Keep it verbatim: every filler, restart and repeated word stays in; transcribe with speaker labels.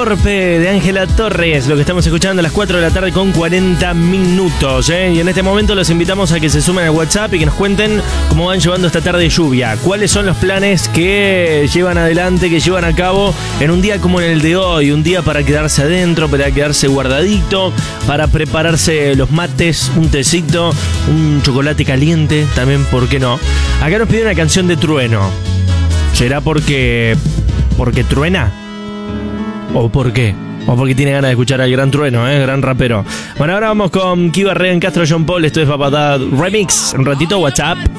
Speaker 1: Torpe de Ángela Torres, lo que estamos escuchando a las cuatro de la tarde con cuarenta minutos, ¿eh? Y en este momento los invitamos a que se sumen al WhatsApp y que nos cuenten cómo van llevando esta tarde de lluvia. ¿Cuáles son los planes que llevan adelante, que llevan a cabo en un día como en el de hoy? Un día para quedarse adentro, para quedarse guardadito, para prepararse los mates, un tecito, un chocolate caliente, también, ¿por qué no? Acá nos piden una canción de Trueno. ¿Será porque... porque truena? ¿O por qué? O porque tiene ganas de escuchar al gran Trueno, ¿eh? Gran rapero. Bueno, ahora vamos con Kiva Regan, Castro, John Paul. Esto es Papadad Remix. Un ratito, WhatsApp.